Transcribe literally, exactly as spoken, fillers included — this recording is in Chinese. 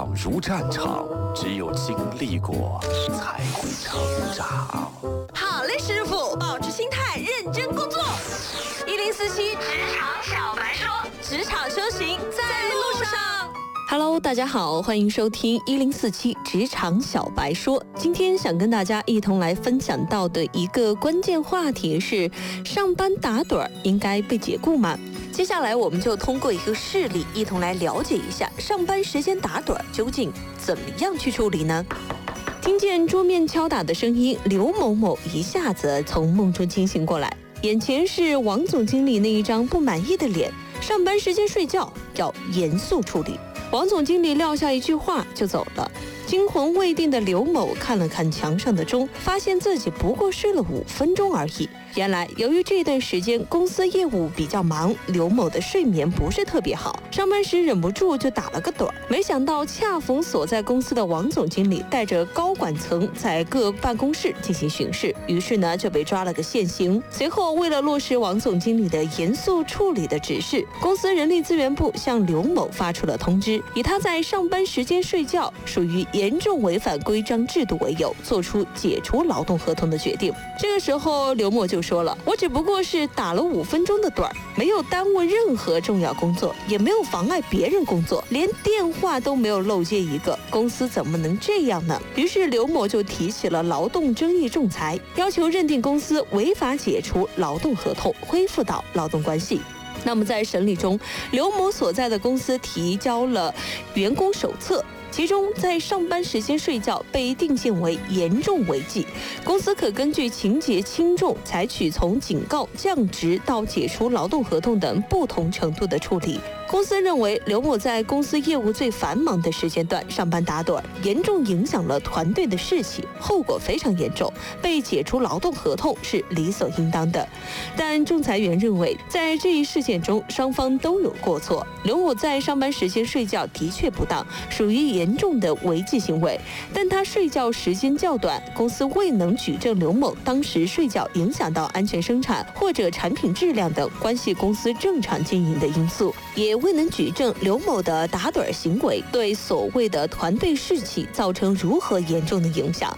场如战场，只有经历过，才会成长。 好嘞，师傅，保持心态，认真工作。一零四七职场小白说，职场修行在路上。Hello， 大家好，欢迎收听一零四七职场小白说。今天想跟大家一同来分享到的一个关键话题是：上班打盹应该被解雇吗？接下来我们就通过一个事例，一同来了解一下上班时间打盹究竟怎么样去处理呢？听见桌面敲打的声音，刘某某一下子从梦中惊醒过来，眼前是王总经理那一张不满意的脸。上班时间睡觉要严肃处理。王总经理撂下一句话就走了。惊魂未定的刘某看了看墙上的钟，发现自己不过睡了五分钟而已。原来由于这段时间公司业务比较忙，刘某的睡眠不是特别好，上班时忍不住就打了个盹。没想到恰逢所在公司的王总经理带着高管层在各办公室进行巡视，于是呢就被抓了个现行。随后为了落实王总经理的严肃处理的指示，公司人力资源部向刘某发出了通知，以他在上班时间睡觉属于严重违反规章制度为由，做出解除劳动合同的决定。这个时候刘某就说了，我只不过是打了五分钟的盹，没有耽误任何重要工作，也没有妨碍别人工作，连电话都没有漏接一个，公司怎么能这样呢？于是刘某就提起了劳动争议仲裁，要求认定公司违法解除劳动合同，恢复到劳动关系。那么在审理中，刘某所在的公司提交了员工手册，其中在上班时间睡觉被定性为严重违纪，公司可根据情节轻重采取从警告、降职到解除劳动合同等不同程度的处理。公司认为刘某在公司业务最繁忙的时间段上班打盹，严重影响了团队的士气，后果非常严重，被解除劳动合同是理所应当的。但仲裁员认为，在这一事件中双方都有过错，刘某在上班时间睡觉的确不当，属于严重的违纪行为，但他睡觉时间较短，公司未能举证刘某当时睡觉影响到安全生产或者产品质量等关系公司正常经营的因素，也未能举证刘某的打盹行为对所谓的团队士气造成如何严重的影响，